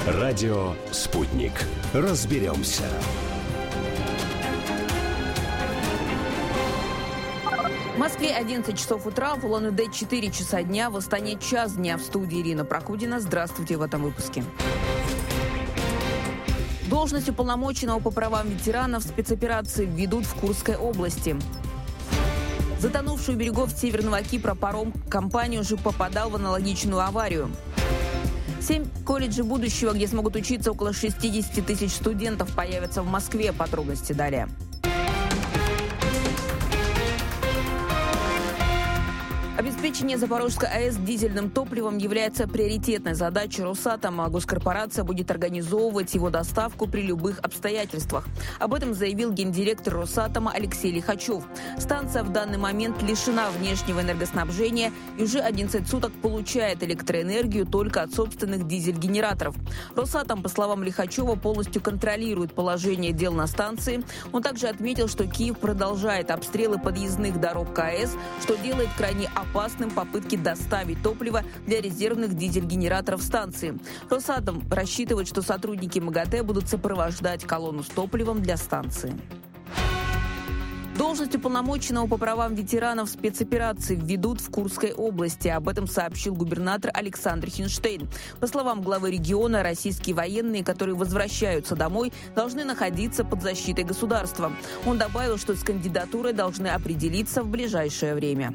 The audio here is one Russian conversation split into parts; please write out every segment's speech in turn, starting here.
Радио «Спутник». Разберемся. В Москве 11 часов утра, в Улан-Удэ 4 часа дня, в Астане час дня. В студии Ирина Прокудина. Здравствуйте в этом выпуске. Должность уполномоченного по правам ветеранов спецоперации введут в Курской области. Затонувший у берегов Северного Кипра паром компании уже попадал в аналогичную аварию. 7 колледжей будущего, где смогут учиться около 60 тысяч студентов, появятся в Москве. Подробности далее. Обеспечение Запорожской АЭС дизельным топливом является приоритетной задачей Росатома. Госкорпорация будет организовывать его доставку при любых обстоятельствах. Об этом заявил гендиректор Росатома Алексей Лихачев. Станция в данный момент лишена внешнего энергоснабжения и уже 11 суток получает электроэнергию только от собственных дизель-генераторов. Росатом, по словам Лихачева, полностью контролирует положение дел на станции. Он также отметил, что Киев продолжает обстрелы подъездных дорог к АЭС, что делает крайне опасным попытки доставить топливо для резервных дизель-генераторов станции. Росатом рассчитывает, что сотрудники МАГАТЭ будут сопровождать колонну с топливом для станции. Должность уполномоченного по правам ветеранов спецоперации введут в Курской области. Об этом сообщил губернатор Александр Хинштейн. По словам главы региона, российские военные, которые возвращаются домой, должны находиться под защитой государства. Он добавил, что с кандидатурой должны определиться в ближайшее время.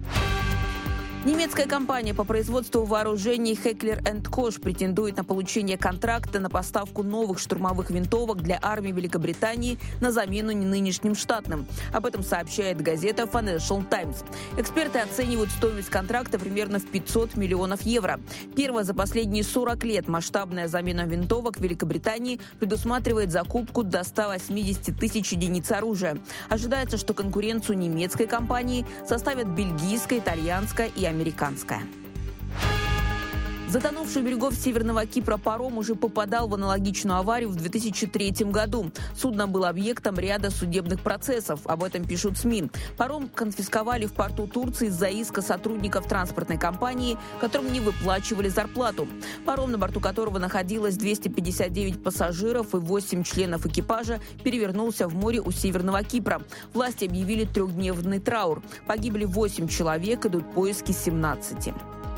Немецкая компания по производству вооружений Heckler & Koch претендует на получение контракта на поставку новых штурмовых винтовок для армии Великобритании на замену нынешним штатным. Об этом сообщает газета Financial Times. Эксперты оценивают стоимость контракта примерно в 500 миллионов евро. Первая за последние 40 лет масштабная замена винтовок в Великобритании предусматривает закупку до 180 тысяч единиц оружия. Ожидается, что конкуренцию немецкой компании составят бельгийская, итальянская и американская. Затонувший у берегов Северного Кипра паром уже попадал в аналогичную аварию в 2003 году. Судно было объектом ряда судебных процессов. Об этом пишут СМИ. Паром конфисковали в порту Турции из-за иска сотрудников транспортной компании, которым не выплачивали зарплату. Паром, на борту которого находилось 259 пассажиров и 8 членов экипажа, перевернулся в море у Северного Кипра. Власти объявили трехдневный траур. Погибли 8 человек, идут поиски 17.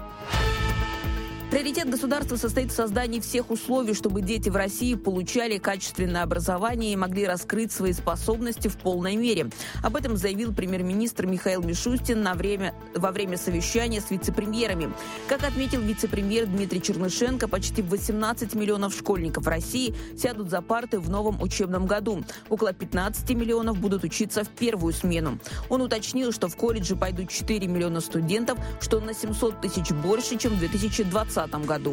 Приоритет государства состоит в создании всех условий, чтобы дети в России получали качественное образование и могли раскрыть свои способности в полной мере. Об этом заявил премьер-министр Михаил Мишустин во время совещания с вице-премьерами. Как отметил вице-премьер Дмитрий Чернышенко, почти 18 миллионов школьников России сядут за парты в новом учебном году. Около 15 миллионов будут учиться в первую смену. Он уточнил, что в колледже пойдут 4 миллиона студентов, что на 700 тысяч больше, чем в 2020 году.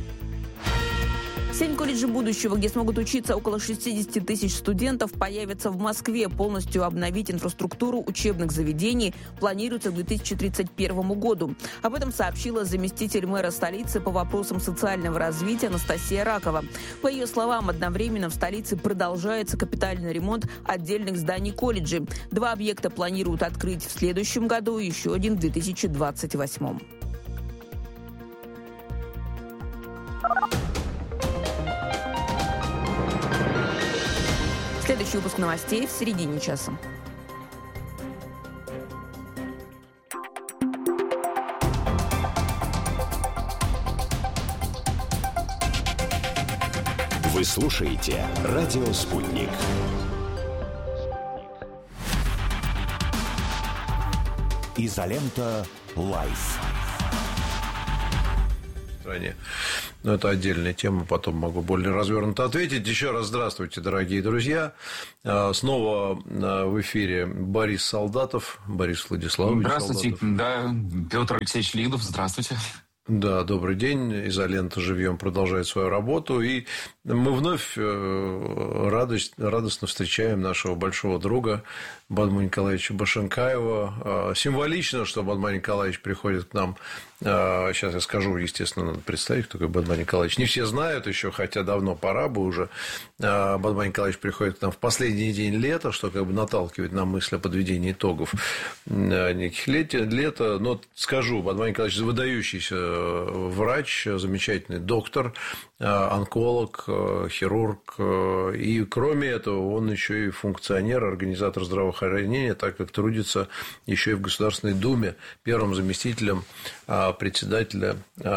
7 колледжей будущего, где смогут учиться около 60 тысяч студентов, появятся в Москве. Полностью обновить инфраструктуру учебных заведений планируется к 2031 году. Об этом сообщила заместитель мэра столицы по вопросам социального развития Анастасия Ракова. По ее словам, одновременно в столице продолжается капитальный ремонт отдельных зданий колледжей. 2 объекта планируют открыть в следующем году, еще один в 2028. Следующий выпуск новостей в середине часа. Вы слушаете «Радио Спутник». Изолента Лайф. Но это отдельная тема, потом могу более развернуто ответить. Еще раз здравствуйте, дорогие друзья. Снова в эфире Борис Солдатов, Борис Владиславович Здравствуйте, Солдатов. Да, Петр Алексеевич Лидов, здравствуйте. Да, добрый день. «Изолента живьем» продолжает свою работу. И мы вновь радостно встречаем нашего большого друга Бадмана Николаевича Башенкаева. Символично, что Бадман Николаевич приходит к нам. Сейчас я скажу, естественно, надо представить, кто такой Бадман Николаевич. Не все знают еще, хотя давно пора бы уже. Бадман Николаевич приходит к нам в последний день лета, что как бы наталкивает на мысль о подведении итогов неких лета. Но скажу, Бадман Николаевич выдающийся врач, замечательный доктор, онколог, хирург. И кроме этого, он еще и функционер, организатор здравоохранения, так как трудится еще и в Государственной Думе первым заместителем председателя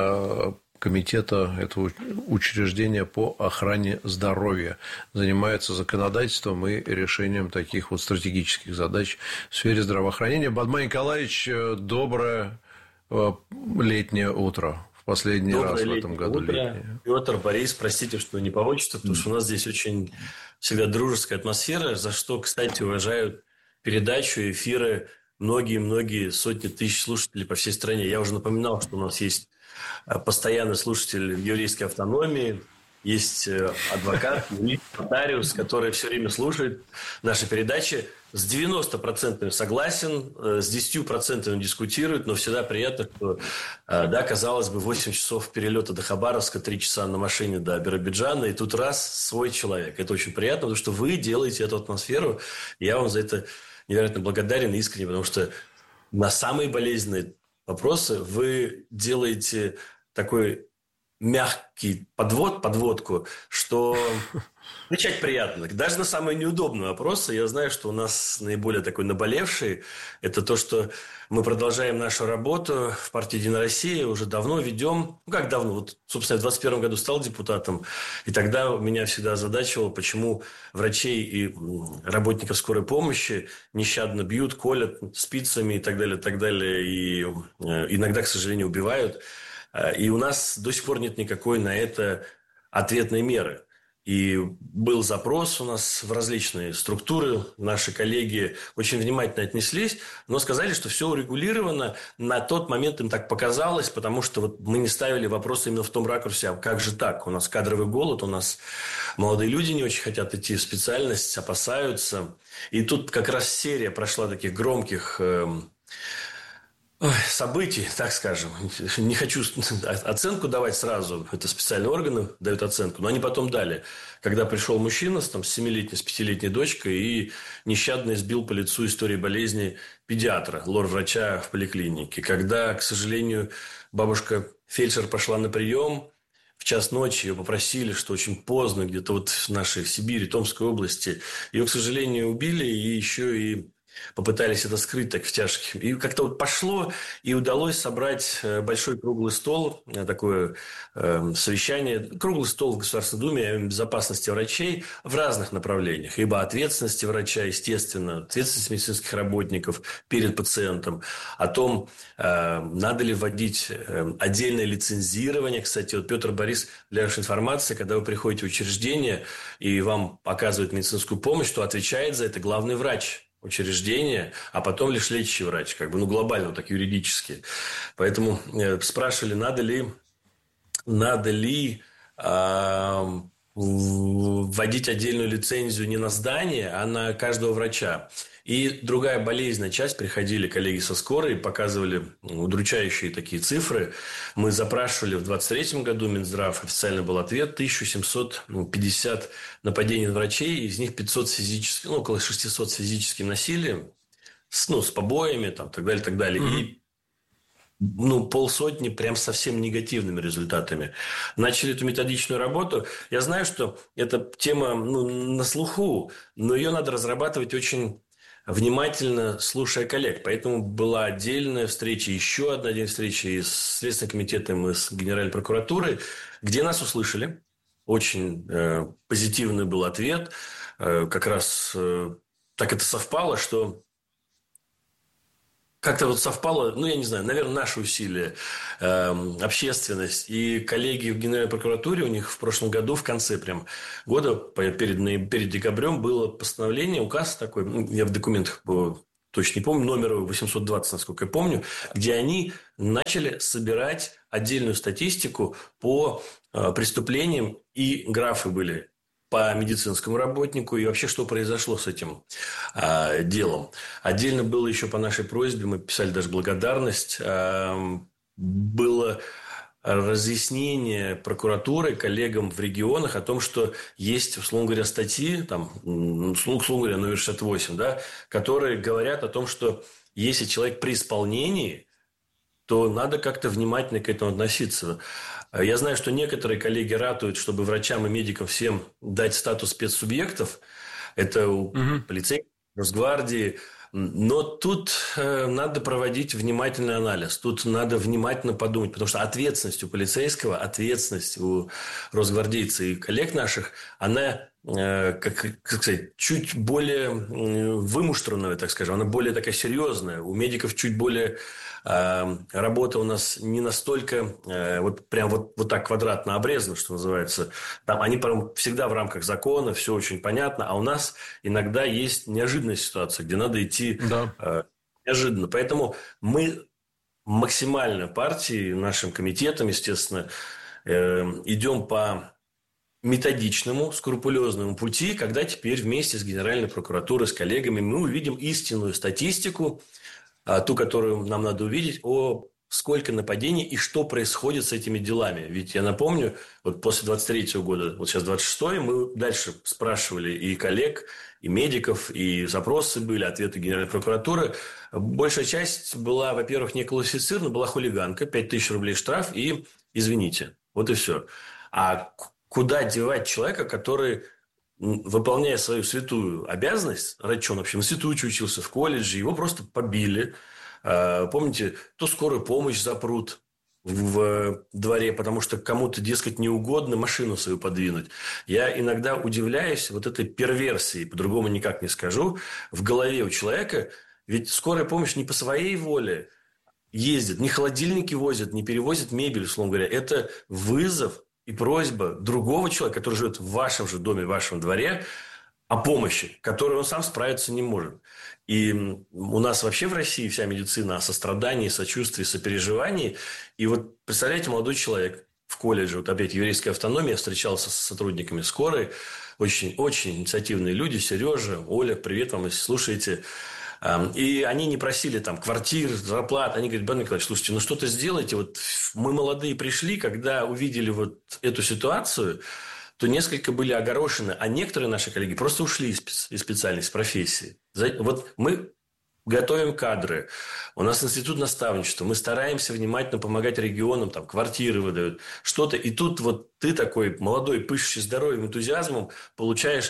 комитета этого учреждения по охране здоровья. Занимается законодательством и решением таких вот стратегических задач в сфере здравоохранения. Бадман Николаевич, доброе летнее утро. В последний раз в этом году летнее. Петр, Борис, простите, что не по отчеству, потому что у нас здесь очень всегда дружеская атмосфера, за что, кстати, уважают передачу, эфиры многие сотни тысяч слушателей по всей стране. Я уже напоминал, что у нас есть постоянный слушатель еврейской автономии, есть адвокат, нотариус, который все время слушает наши передачи, с 90% согласен, с 10% дискутирует, но всегда приятно, что, да, казалось бы, 8 часов перелета до Хабаровска, 3 часа на машине до Биробиджана, и тут раз свой человек. Это очень приятно, потому что вы делаете эту атмосферу, и я вам за это невероятно благодарен искренне, потому что на самые болезненные вопросы вы делаете такой мягкий подводку, что отвечать приятно. Даже на самые неудобные вопросы. Я знаю, что у нас наиболее такой наболевший. Это то, что мы продолжаем нашу работу в партии «Единая Россия». Уже давно ведем. Ну, как давно? Вот, собственно, я в 2021 году стал депутатом. И тогда меня всегда озадачивало, почему врачей и работников скорой помощи нещадно бьют, колят спицами и так далее. И иногда, к сожалению, убивают. И у нас до сих пор нет никакой на это ответной меры. И был запрос у нас в различные структуры. Наши коллеги очень внимательно отнеслись, но сказали, что все урегулировано. На тот момент им так показалось, потому что вот мы не ставили вопрос именно в том ракурсе, а как же так? У нас кадровый голод, у нас молодые люди не очень хотят идти в специальность, опасаются. И тут как раз серия прошла таких громких событий, так скажем. Не хочу оценку давать сразу. Это специальные органы дают оценку. Но они потом дали. Когда пришел мужчина с 7-летней, с 5-летней дочкой и нещадно избил по лицу истории болезни педиатра, лор-врача в поликлинике. Когда, к сожалению, бабушка-фельдшер пошла на прием, в час ночи ее попросили, что очень поздно, где-то вот в нашей Сибири, Томской области, ее, к сожалению, убили и еще и попытались это скрыть так в тяжких. И как-то вот пошло, и удалось собрать большой круглый стол, такое совещание, круглый стол в Государственной Думе о безопасности врачей в разных направлениях. Ибо ответственности врача, естественно, ответственность медицинских работников перед пациентом, о том, надо ли вводить отдельное лицензирование. Кстати, вот Петр, Борис, для вашей информации, когда вы приходите в учреждение и вам оказывают медицинскую помощь, то отвечает за это главный врач учреждения, а потом лишь лечащий врач, глобально, так юридически. Поэтому спрашивали, надо ли вводить отдельную лицензию не на здание, а на каждого врача. И другая болезненная часть. Приходили коллеги со скорой, показывали удручающие такие цифры. Мы запрашивали в 2023 году Минздрав, официально был ответ, 1750 нападений на врачей, из них 500 физически, около 600 с физическим насилием, с побоями, так далее. Mm-hmm. И полсотни прям совсем негативными результатами. Начали эту методичную работу. Я знаю, что эта тема на слуху, но ее надо разрабатывать очень внимательно, слушая коллег. Поэтому была отдельная встреча, еще одна встреча и с Следственным комитетом, и с Генеральной прокуратурой, где нас услышали. Очень позитивный был ответ. Как раз так это совпало, что как-то совпало, я не знаю, наверное, наши усилия, общественность и коллеги в Генеральной прокуратуре, у них в прошлом году, в конце прям года, перед декабрем, было постановление, указ такой, я в документах точно не помню, номер 820, насколько я помню, где они начали собирать отдельную статистику по преступлениям, и графы были по медицинскому работнику и вообще, что произошло с этим делом. Отдельно было еще по нашей просьбе, мы писали даже благодарность, было разъяснение прокуратуры коллегам в регионах о том, что есть, условно говоря, статьи, условно говоря, номер 68, да, которые говорят о том, что если человек при исполнении то надо как-то внимательно к этому относиться. Я знаю, что некоторые коллеги ратуют, чтобы врачам и медикам всем дать статус спецсубъектов. Это у полицейских, Росгвардии. Но тут надо проводить внимательный анализ. Тут надо внимательно подумать, потому что ответственность у полицейского, ответственность у росгвардейца и коллег наших, она, как сказать, чуть более вымуштрованная, так скажем. Она более такая серьезная. У медиков чуть более работа у нас не настолько вот прям вот так квадратно обрезана, что называется. Там они прям всегда в рамках закона, все очень понятно. А у нас иногда есть неожиданная ситуация, где надо идти неожиданно. Поэтому мы максимально партии, нашим комитетам, естественно, идем по методичному, скрупулезному пути, когда теперь вместе с Генеральной прокуратурой, с коллегами мы увидим истинную статистику, ту, которую нам надо увидеть, о сколько нападений и что происходит с этими делами. Ведь я напомню, вот после 23-го года, вот сейчас 26-й, мы дальше спрашивали и коллег, и медиков, и запросы были, ответы Генеральной прокуратуры. Большая часть была, во-первых, не классифицирована, была хулиганка, 5000 рублей штраф и извините. Вот и все. А куда девать человека, который, выполняя свою святую обязанность, ради чего он вообще в институте учился, в колледже, его просто побили. Помните, то скорую помощь запрут в дворе, потому что кому-то, дескать, неугодно машину свою подвинуть. Я иногда удивляюсь вот этой перверсии, по-другому никак не скажу, в голове у человека. Ведь скорая помощь не по своей воле ездит, не холодильники возят, не перевозят мебель, условно говоря. Это вызов и просьба другого человека, который живет в вашем же доме, в вашем дворе, о помощи, которой он сам справиться не может. И у нас вообще в России вся медицина о сострадании, сочувствии, сопереживании. И вот, представляете, молодой человек в колледже, вот опять еврейская автономия, встречался с сотрудниками скорой, очень инициативные люди, Сережа, Оля, привет вам, если слушаете. И они не просили там квартир, зарплат. Они говорят: Богдан Николаевич, слушайте, ну что-то сделайте. Вот мы молодые пришли, когда увидели вот эту ситуацию, то несколько были огорошены, а некоторые наши коллеги просто ушли из специальности, из профессии. Вот мы готовим кадры, у нас институт наставничества, мы стараемся внимательно помогать регионам, там квартиры выдают, что-то. И тут вот ты такой молодой, пышущий здоровьем, энтузиазмом, получаешь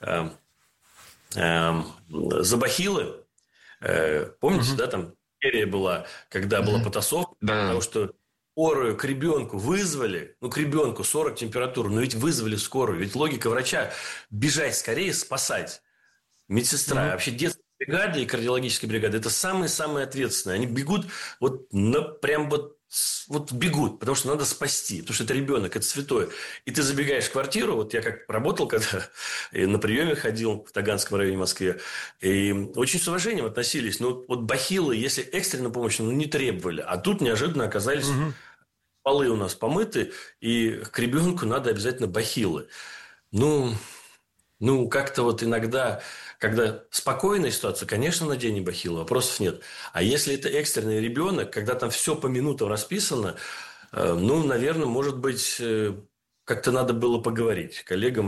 забахилы. Помните, да, там серия была, когда была потасовка, потому что скорую к ребенку вызвали, к ребенку 40 температур, но ведь вызвали скорую, ведь логика врача бежать скорее, спасать. Медсестра, вообще детская бригада и кардиологическая бригада – это самые-самые ответственные. Они бегут, прям бегут, потому что надо спасти, потому что это ребенок, это святое. И ты забегаешь в квартиру, вот я как работал, когда на приеме ходил в Таганском районе Москвы, и очень с уважением относились. Но вот бахилы, если экстренную помощь, не требовали, а тут неожиданно оказались полы у нас помыты, и к ребенку надо обязательно бахилы. Как-то вот иногда, когда спокойная ситуация, конечно, надень бахилы, вопросов нет. А если это экстренный ребенок, когда там все по минутам расписано, наверное, может быть, как-то надо было поговорить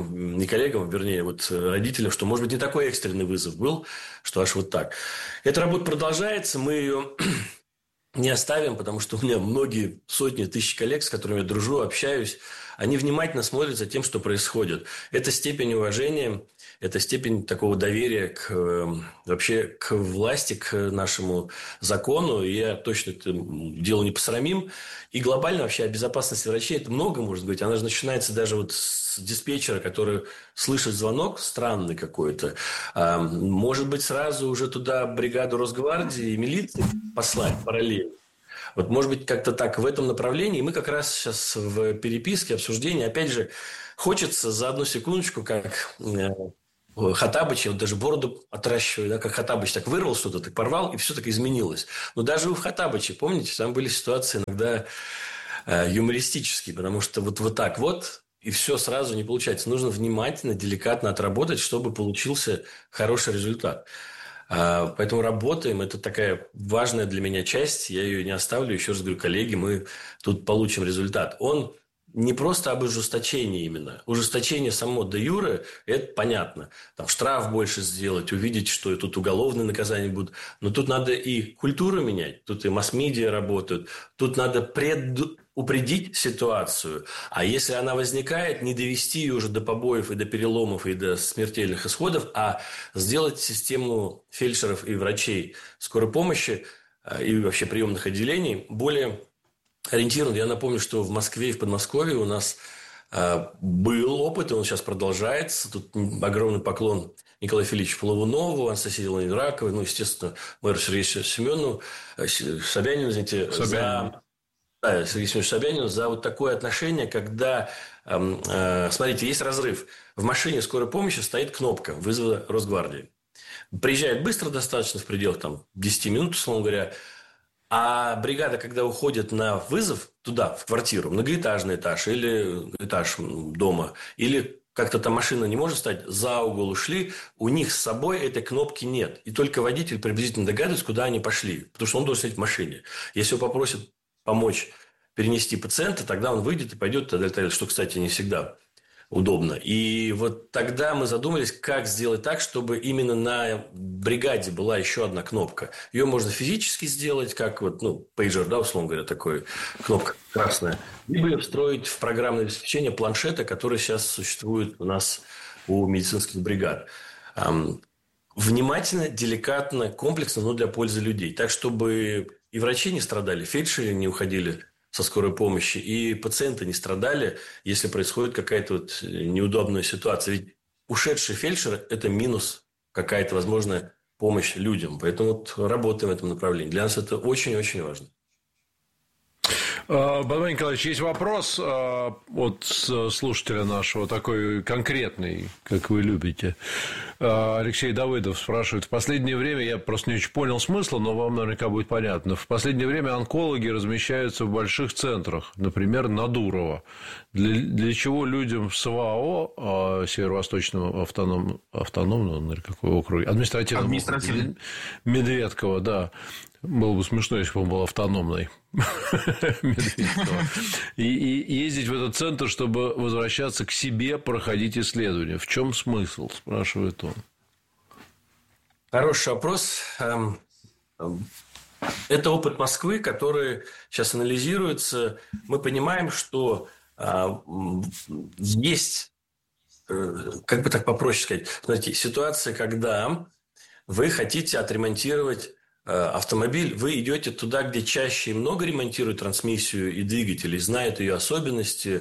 родителям, что, может быть, не такой экстренный вызов был, что аж вот так. Эта работа продолжается, мы ее не оставим, потому что у меня многие сотни тысяч коллег, с которыми я дружу, общаюсь, они внимательно смотрят за тем, что происходит. Это степень уважения, это степень такого доверия вообще к власти, к нашему закону. И я точно это дело не посрамим. И глобально вообще о безопасности врачей это много может быть. Она же начинается даже вот с диспетчера, который слышит звонок странный какой-то. Может быть, сразу уже туда бригаду Росгвардии и милиции послать параллельно. Вот, может быть, как-то так в этом направлении. Мы как раз сейчас в переписке, обсуждении, опять же, хочется за одну секундочку, как Хоттабыч, я вот даже бороду отращиваю, да, как Хоттабыч так вырвал что-то, так порвал, и все так изменилось. Но даже у Хоттабыча, помните, там были ситуации иногда юмористические, потому что вот так вот, и все сразу не получается. Нужно внимательно, деликатно отработать, чтобы получился хороший результат. Поэтому работаем. Это такая важная для меня часть. Я ее не оставлю. Еще раз говорю, коллеги, мы тут получим результат. Он не просто об ужесточении именно. Ужесточение само де юре – это понятно. Там штраф больше сделать, увидеть, что тут уголовные наказания будут. Но тут надо и культуру менять, тут и масс-медиа работают. Тут надо упредить ситуацию. А если она возникает, не довести ее уже до побоев и до переломов и до смертельных исходов, а сделать систему фельдшеров и врачей скорой помощи и вообще приемных отделений более ориентирован. Я напомню, что в Москве и в Подмосковье у нас был опыт, и он сейчас продолжается. Тут огромный поклон Николаю Филипповичу Половунову, Анастасии Ивановне Раковой, ну, естественно, мэру Сергею Семеновну, Собянину, извините, Сергею Семеновичу Собянину за вот такое отношение, когда, смотрите, есть разрыв. В машине скорой помощи стоит кнопка вызова Росгвардии. Приезжает быстро достаточно, в пределах 10 минут, условно говоря. А бригада, когда уходит на вызов туда, в квартиру, многоэтажный этаж или этаж дома, или как-то там машина не может стать, за угол ушли, у них с собой этой кнопки нет. И только водитель приблизительно догадывается, куда они пошли. Потому что он должен сидеть в машине. Если его попросят помочь перенести пациента, тогда он выйдет и пойдет, что, кстати, не всегда удобно. И вот тогда мы задумались, как сделать так, чтобы именно на бригаде была еще одна кнопка. Ее можно физически сделать, как пейджер, условно говоря, такой кнопка красная. Либо ее встроить в программное обеспечение планшета, который сейчас существует у нас у медицинских бригад. Внимательно, деликатно, комплексно, но для пользы людей. Так, чтобы и врачи не страдали, фельдшеры не уходили со скорой помощи, и пациенты не страдали, если происходит какая-то неудобная ситуация. Ведь ушедший фельдшер – это минус какая-то возможная помощь людям. Поэтому работаем в этом направлении. Для нас это очень-очень важно. Богдан Николаевич, есть вопрос от слушателя нашего, такой конкретный, как вы любите. Алексей Давыдов спрашивает: в последнее время, я просто не очень понял смысла, но вам наверняка будет понятно, в последнее время онкологи размещаются в больших центрах, например, на Дурова. Для чего людям в СВАО, Северо-Восточного автономного, какой округ, административного Медведково, да. Было бы смешно, если бы он был автономной. И ездить в этот центр, чтобы возвращаться к себе, проходить исследования. В чем смысл, спрашивает он. Хороший вопрос. Это опыт Москвы, который сейчас анализируется. Мы понимаем, что есть, как бы так попроще сказать, смотрите, ситуация, когда вы хотите отремонтировать автомобиль, вы идете туда, где чаще и много ремонтируют трансмиссию и двигатели, знают ее особенности,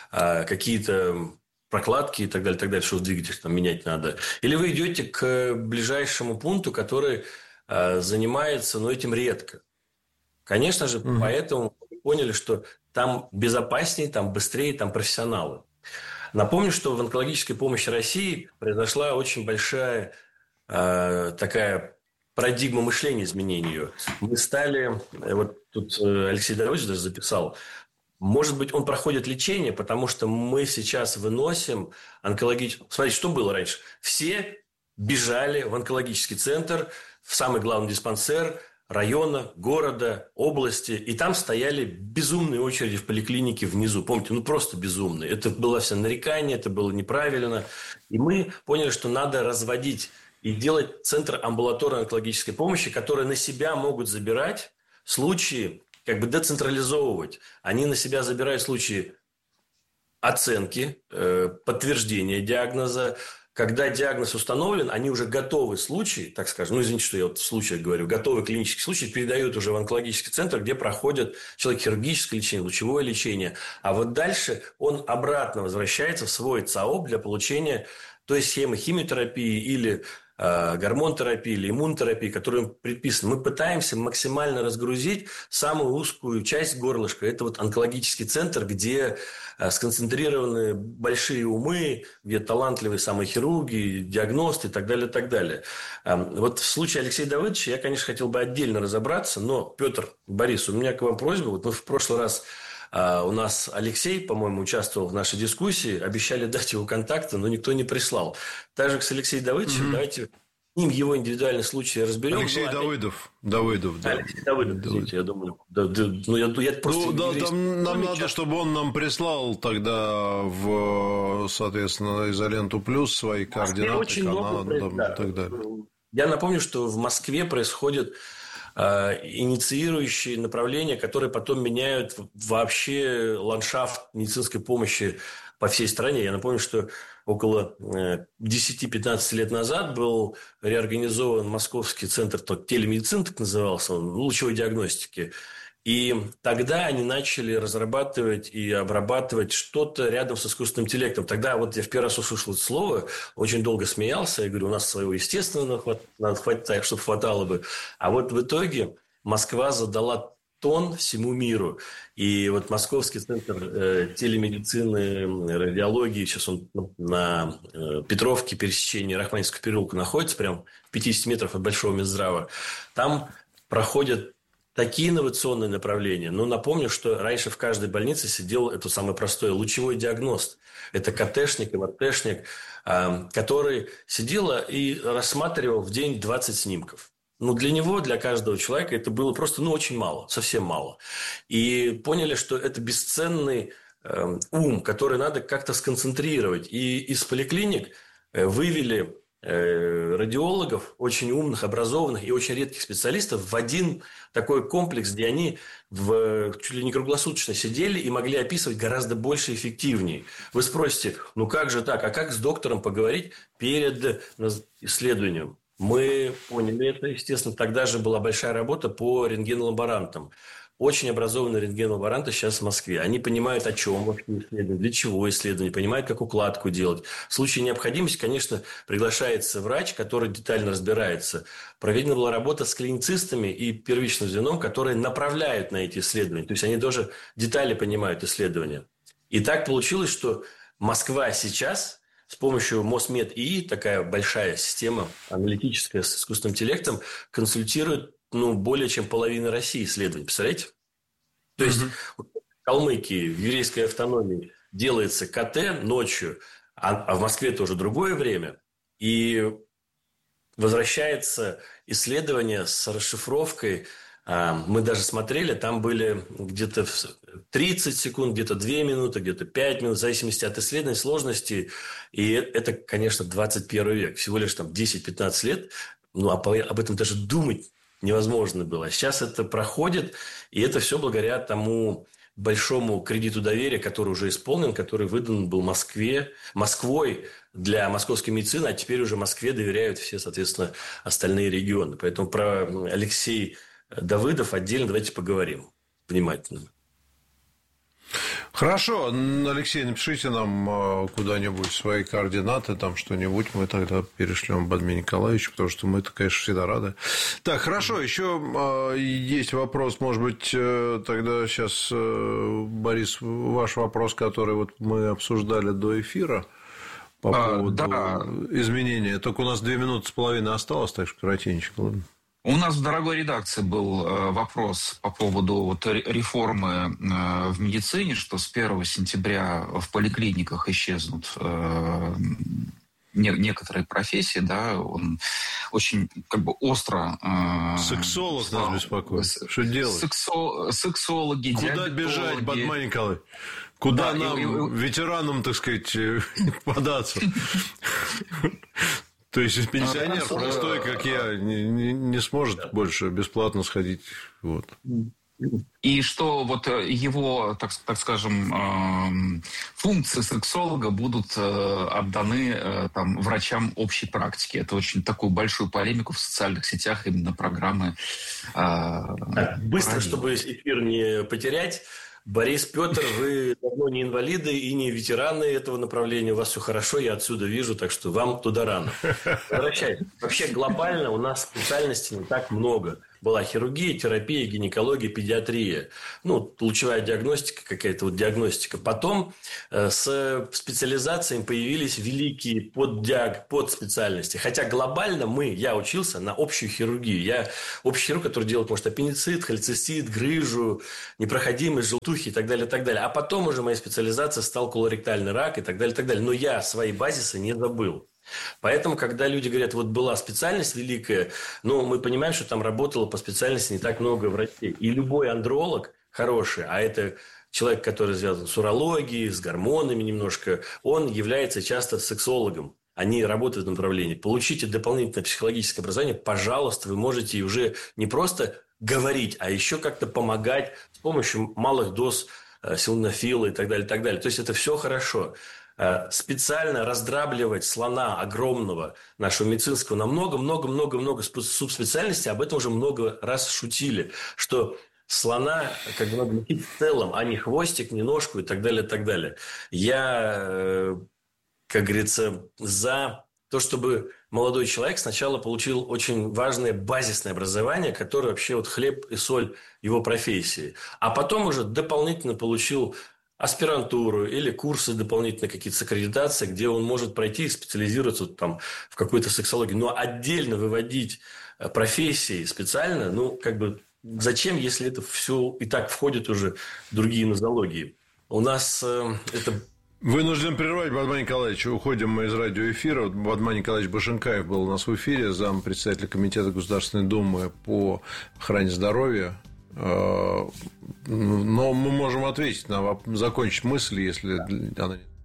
какие-то прокладки и так далее, что в двигателе там менять надо. Или вы идете к ближайшему пункту, который занимается, этим редко. Конечно же, поэтому мы поняли, что там безопаснее, там быстрее, там профессионалы. Напомню, что в онкологической помощи России произошла очень большая такая парадигма мышления, изменения ее. Мы стали, тут Алексей Давыдович даже записал, может быть, он проходит лечение, потому что мы сейчас выносим онкологический... Смотрите, что было раньше. Все бежали в онкологический центр, в самый главный диспансер района, города, области, и там стояли безумные очереди в поликлинике внизу. Помните, просто безумные. Это было все нарекание, это было неправильно. И мы поняли, что надо разводить и делать центр амбулаторной онкологической помощи, которые на себя могут забирать случаи, децентрализовывать. Они на себя забирают случаи оценки, подтверждения диагноза. Когда диагноз установлен, они уже готовы случаи, так скажем, извините, что я в случаях говорю, готовый клинический случай передают уже в онкологический центр, где проходит человек хирургическое лечение, лучевое лечение. А вот дальше он обратно возвращается в свой ЦАОП для получения той схемы химиотерапии или гормонотерапии или иммунотерапии, которые предписаны. Мы пытаемся максимально разгрузить самую узкую часть горлышка. Это онкологический центр, где сконцентрированы большие умы, где талантливые самые хирурги, диагносты и так далее, и так далее. В случае Алексея Давыдовича я, конечно, хотел бы отдельно разобраться, но, Петр, Борис, у меня к вам просьба. Мы в прошлый раз у нас Алексей, по-моему, участвовал в нашей дискуссии. Обещали дать его контакты, но никто не прислал. Так же, как с Алексеем Давыдовичем, давайте ним его индивидуальный случай разберем. Алексей Давыдов. Давыдов, да. Алексей Давыдов, извините, я думаю. Я просто там нам надо, чтобы он нам прислал тогда в, соответственно, изоленту плюс свои координаты, каналы и так далее. Я напомню, что в Москве происходят инициирующие направления, которые потом меняют вообще ландшафт медицинской помощи по всей стране. Я напомню, что около 10-15 лет назад был реорганизован Московский центр телемедицины, так назывался он, лучевой диагностики. И тогда они начали разрабатывать и обрабатывать что-то рядом с искусственным интеллектом. Тогда вот я в первый раз услышал это слово, очень долго смеялся. Я говорю, у нас своего естественного надо хватать так, чтобы хватало бы. А вот в итоге Москва задала тон всему миру. И вот Московский центр телемедицины, радиологии, сейчас он на Петровке, пересечении Рахманинского переулка находится, прям в 50 метрах от Большого Минздрава. Там проходят такие инновационные направления. Но напомню, что раньше в каждой больнице сидел это самое простое лучевой диагност. Это КТшник, МРТшник, который сидел и рассматривал в день 20 снимков. Для него, для каждого человека это было просто очень мало, совсем мало. И поняли, что это бесценный ум, который надо как-то сконцентрировать. И из поликлиник вывели радиологов, очень умных, образованных и очень редких специалистов в один такой комплекс, где они чуть ли не круглосуточно сидели и могли описывать гораздо больше и эффективнее. Вы спросите, как же так? А как с доктором поговорить перед исследованием? Мы поняли это, естественно. Тогда же была большая работа по рентгенолаборантам. Очень образованные рентгенолаборанты сейчас в Москве. Они понимают, о чем вообще исследование, для чего исследование, понимают, как укладку делать. В случае необходимости, конечно, приглашается врач, который детально разбирается. Проведена была работа с клиницистами и первичным звеном, которые направляют на эти исследования. То есть, они тоже детали понимают исследования. И так получилось, что Москва сейчас с помощью Мосмед-ИИ, такая большая система аналитическая с искусственным интеллектом, консультирует более чем половина России исследований. Представляете? То есть, в Калмыкии, в еврейской автономии делается КТ ночью, а в Москве тоже другое время, и возвращается исследование с расшифровкой. Мы даже смотрели, там были где-то 30 секунд, где-то 2 минуты, где-то 5 минут, в зависимости от исследований, сложности. И это, конечно, 21 век. Всего лишь 10-15 лет. Об этом даже думать невозможно было. Сейчас это проходит, и это все благодаря тому большому кредиту доверия, который уже исполнен, который выдан был Москвой для московской медицины, а теперь уже Москве доверяют все, соответственно, остальные регионы. Поэтому про Алексей Давыдов отдельно давайте поговорим внимательно. Хорошо, Алексей, напишите нам куда-нибудь свои координаты, там что-нибудь, мы тогда перешлем Бадмину Николаевичу, потому что мы-то, конечно, всегда рады. Так, хорошо, еще есть вопрос, может быть, тогда сейчас, Борис, ваш вопрос, который вот мы обсуждали до эфира по поводу изменения. Только у нас 2 минуты с половиной осталось, так что коротенько, ладно. У нас в дорогой редакции был вопрос по поводу реформы в медицине, что с 1 сентября в поликлиниках исчезнут некоторые профессии, да, он очень остро... Сексолог нас беспокоит. Что делать? Сексологи, куда бежать, Бадман Николаевич? Куда нам, ветеранам, так сказать, податься? То есть, пенсионер простой, как я, не сможет больше бесплатно сходить. Вот. И что вот его, так скажем, функции сексолога будут отданы врачам общей практики. Это очень такую большую полемику в социальных сетях именно программы. Быстро, чтобы эфир не потерять. Борис, Петр, вы давно не инвалиды и не ветераны этого направления. У вас все хорошо, я отсюда вижу, так что вам туда рано. Возвращайтесь. Вообще глобально у нас специальностей не так много. Была хирургия, терапия, гинекология, педиатрия. Лучевая диагностика, какая-то диагностика. Потом с специализациями появились великие подспециальности. Хотя глобально я учился на общую хирургию. Я общий хирург, который делает, может, аппендицит, холецистит, грыжу, непроходимость, желтухи и так далее, и так далее. А потом уже моя специализация стал колоректальный рак и так далее, и так далее. Но я свои базисы не забыл. Поэтому, когда люди говорят, вот была специальность великая, мы понимаем, что там работало по специальности не так много врачей. И любой андролог хороший, а это человек, который связан с урологией, с гормонами немножко, он является часто сексологом. Они работают в направлении. Получите дополнительное психологическое образование, пожалуйста, вы можете уже не просто говорить, а еще как-то помогать с помощью малых доз силнофила и так далее, и так далее. То есть, это все хорошо. Специально раздрабливать слона огромного нашего медицинского на много субспециальностей, об этом уже много раз шутили, что слона как бы надо лечить в целом, а не хвостик, не ножку и так далее, и так далее. Я, как говорится, за то, чтобы молодой человек сначала получил очень важное базисное образование, которое вообще вот хлеб и соль его профессии, а потом уже дополнительно получил аспирантуру или курсы дополнительные какие-то с аккредитацией, где он может пройти и специализироваться там в какой-то сексологии. Но отдельно выводить профессии специально, зачем, если это все и так входит уже в другие нозологии? У нас это... Вынужден прервать, Бадман Николаевич. Уходим мы из радиоэфира. Бадман Николаевич Башенкаев был у нас в эфире, зампредседателя Комитета Государственной Думы по охране здоровья. Но мы можем ответить закончить мысль, если она нет.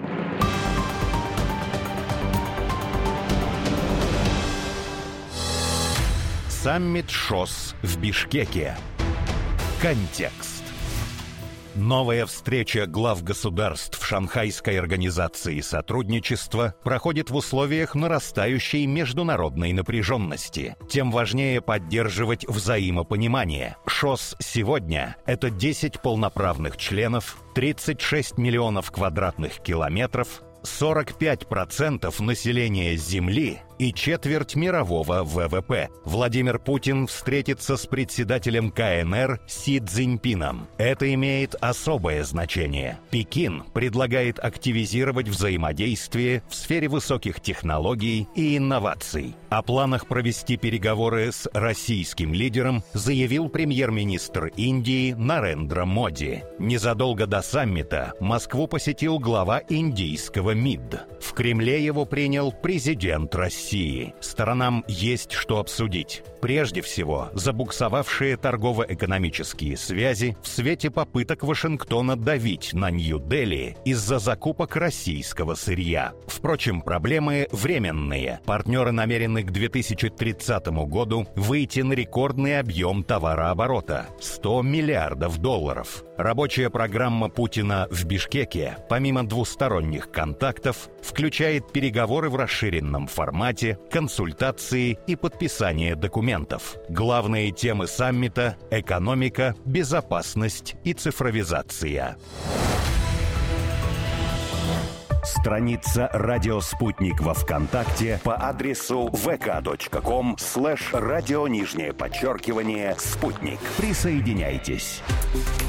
Саммит ШОС в Бишкеке. Контекст. Новая встреча глав государств Шанхайской организации сотрудничества проходит в условиях нарастающей международной напряженности. Тем важнее поддерживать взаимопонимание. ШОС сегодня – это 10 полноправных членов, 36 миллионов квадратных километров, 45% населения Земли и четверть мирового ВВП. Владимир Путин встретится с председателем КНР Си Цзиньпином. Это имеет особое значение. Пекин предлагает активизировать взаимодействие в сфере высоких технологий и инноваций. О планах провести переговоры с российским лидером заявил премьер-министр Индии Нарендра Моди. Незадолго до саммита Москву посетил глава индийского МИД. В Кремле его принял президент России. Сторонам есть что обсудить. Прежде всего, забуксовавшие торгово-экономические связи в свете попыток Вашингтона давить на Нью-Дели из-за закупок российского сырья. Впрочем, проблемы временные. Партнеры намерены к 2030 году выйти на рекордный объем товарооборота – $100 миллиардов. Рабочая программа Путина в Бишкеке, помимо двусторонних контактов, включает переговоры в расширенном формате, консультации и подписание документов. Главные темы саммита – экономика, безопасность и цифровизация. Страница «Радио Спутник» во ВКонтакте по адресу vk.com/радио_спутник. Присоединяйтесь.